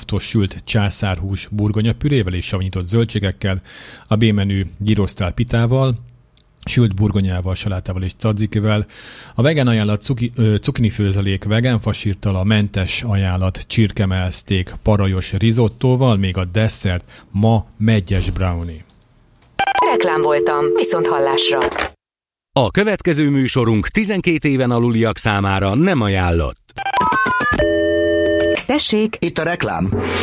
szaftos sült császárhús burgonyapürével és savanyított zöldségekkel, a B-menü gyrosztál pitával, sült burgonyával, salátával és tzatzikvel, a vegán ajánlat cukinifőzelék vegán fasírtal, a mentes ajánlat csirkemell steak parajos risottóval, még a desszert ma meggyes brownie. Reklám voltam, viszont hallásra. A következő műsorunk 12 éven aluliak számára nem ajánlott. Tessék! Itt a reklám.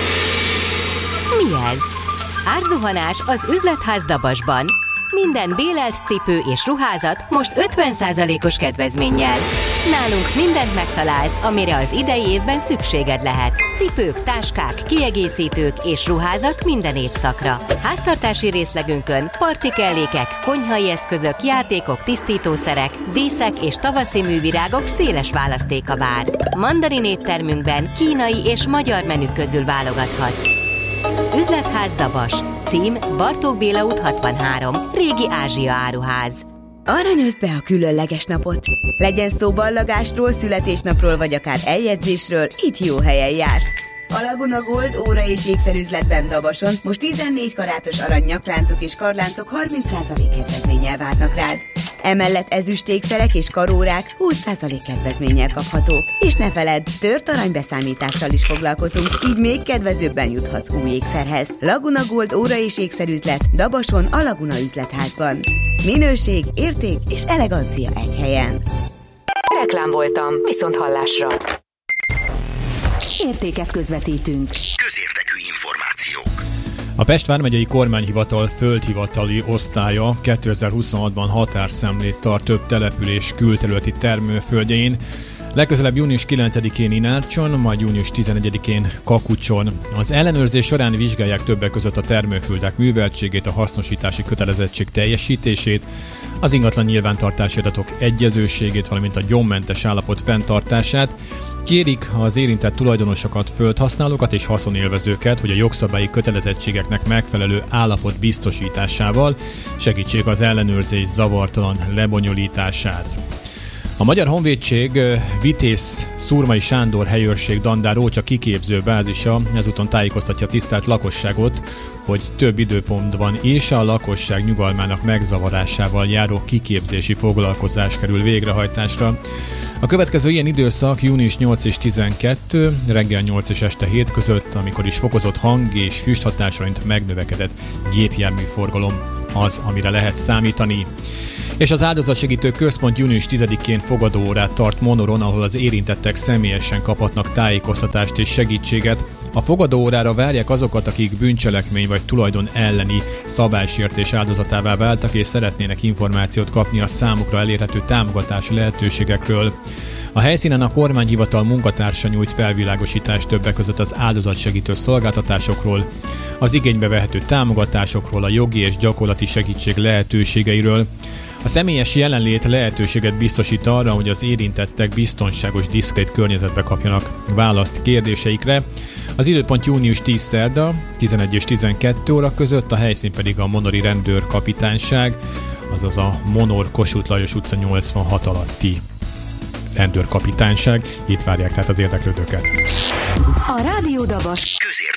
Mi ez? Árzuhanás az üzletház Dabasban. Minden bélelt cipő és ruházat most 50%-os kedvezménnyel. Nálunk mindent megtalálsz, amire az idei évben szükséged lehet. Cipők, táskák, kiegészítők és ruházat minden évszakra. Háztartási részlegünkön partikellékek, konyhai eszközök, játékok, tisztítószerek, díszek és tavaszi művirágok széles választéka vár. Mandarin éttermünkben kínai és magyar menük közül válogathatsz. Üzletház Dabas. Cím Bartók Béla út 63. Régi Ázsia áruház. Aranyozd be a különleges napot! Legyen szó ballagásról, születésnapról vagy akár eljegyzésről, itt jó helyen jársz. A Laguna Gold óra és ékszerüzletben Dabason most 14 karátos arany nyakláncok és karláncok 30% kedvezménnyel várnak rád. Emellett ezüstékszerek és karórák 20% kedvezménnyel kaphatók. És ne feledd, tört aranybeszámítással is foglalkozunk, így még kedvezőbben juthatsz új ékszerhez. Laguna Gold óra és ékszerüzlet Dabason a Laguna üzletházban. Minőség, érték és elegancia egy helyen. Reklám voltam, viszont hallásra. Értéket közvetítünk. Közérdekű információk. A Pest vármegyei kormányhivatal földhivatali osztálya 2026-ban határszemlét tart több település külterületi termőföldjein, legközelebb június 9-én Inárcson, majd június 11-én Kakucson. Az ellenőrzés során vizsgálják többek között a termőföldek műveltségét, a hasznosítási kötelezettség teljesítését, az ingatlan nyilvántartási adatok egyezőségét, valamint a gyommentes állapot fenntartását. Kérik az érintett tulajdonosokat, földhasználókat és haszonélvezőket, hogy a jogszabályi kötelezettségeknek megfelelő állapot biztosításával segítsék az ellenőrzés zavartalan lebonyolítását. A Magyar Honvédség Vitéz Szurmai Sándor helyőrség Dandár Ócsa kiképző bázisa ezúton tájékoztatja a tisztelt lakosságot, hogy több időpontban is a lakosság nyugalmának megzavarásával járó kiképzési foglalkozás kerül végrehajtásra. A következő ilyen időszak június 8 és 12, reggel 8 és este 7 között, amikor is fokozott hang és füsthatásként megnövekedett gépjárműforgalom az, amire lehet számítani. És az áldozatsegítő központ június 10-én fogadóórát tart Monoron, ahol az érintettek személyesen kaphatnak tájékoztatást és segítséget. A fogadóórára várják azokat, akik bűncselekmény vagy tulajdon elleni szabálysértés áldozatává váltak, és szeretnének információt kapni a számukra elérhető támogatási lehetőségekről. A helyszínen a kormányhivatal munkatársa nyújt felvilágosítást többek között az áldozatsegítő szolgáltatásokról, az igénybe vehető támogatásokról, a jogi és gyakorlati segítség lehetőségeiről. A személyes jelenlét lehetőséget biztosít arra, hogy az érintettek biztonságos, diszkrét környezetbe kapjanak választ kérdéseikre. Az időpont június 10 szerda, 11 és 12 óra között, a helyszín pedig a monori rendőrkapitányság, azaz a Monor Kossuth Lajos utca 86 alatti rendőrkapitányság. Itt várják tehát az érdeklődőket. A Rádió Dabas Közérdekű